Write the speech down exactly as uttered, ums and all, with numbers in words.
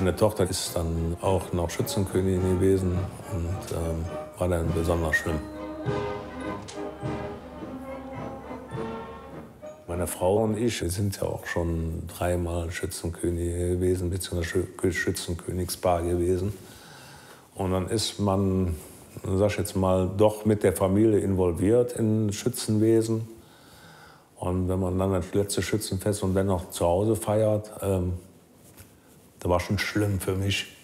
Meine Tochter ist dann auch noch Schützenkönigin gewesen und ähm, war dann besonders schlimm. Meine Frau und ich, wir sind ja auch schon dreimal Schützenkönige gewesen, beziehungsweise Schützenkönigspaar gewesen. Und dann ist man, sag ich jetzt mal, doch mit der Familie involviert in Schützenwesen. Und wenn man dann das letzte Schützenfest und dann noch zu Hause feiert, ähm, das war schon schlimm für mich.